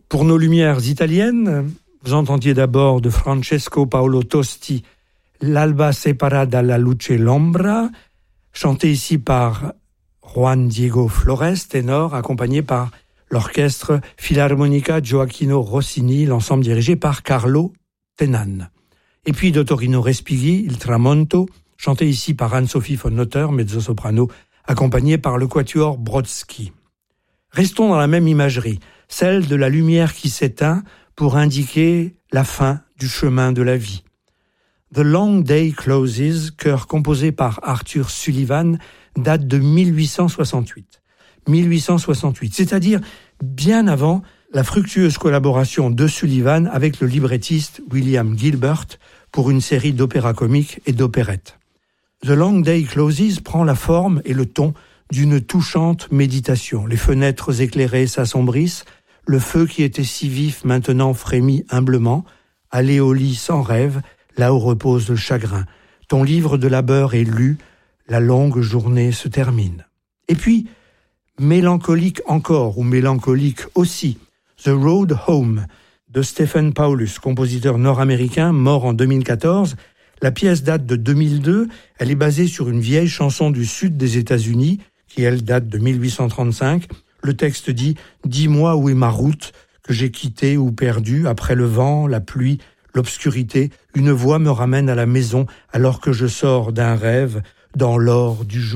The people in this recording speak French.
Pour nos lumières italiennes, vous entendiez d'abord de Francesco Paolo Tosti L'Alba separa dalla luce l'ombra, chanté ici par Juan Diego Flores, ténor, accompagné par l'orchestre Filarmonica Gioacchino Rossini, l'ensemble dirigé par Carlo Tenan. Et puis d'Ottorino Respighi, Il Tramonto, chanté ici par Anne-Sophie von Notter, mezzo-soprano, accompagné par le quatuor Brodsky. Restons dans la même imagerie, celle de la lumière qui s'éteint pour indiquer la fin du chemin de la vie. The Long Day Closes, chœur composé par Arthur Sullivan, date de 1868. 1868, c'est-à-dire bien avant la fructueuse collaboration de Sullivan avec le librettiste William Gilbert pour une série d'opéras comiques et d'opérettes. The Long Day Closes prend la forme et le ton d'une touchante méditation. Les fenêtres éclairées s'assombrissent, le feu qui était si vif maintenant frémit humblement. Aller au lit sans rêve, là où repose le chagrin. Ton livre de labeur est lu, la longue journée se termine. Et puis, mélancolique encore, ou mélancolique aussi, The Road Home, de Stephen Paulus, compositeur nord-américain, mort en 2014. La pièce date de 2002, elle est basée sur une vieille chanson du sud des États-Unis, qui elle date de 1835. Le texte dit « Dis-moi où est ma route, que j'ai quittée ou perdue, après le vent, la pluie, l'obscurité, une voix me ramène à la maison alors que je sors d'un rêve dans l'or du jour. »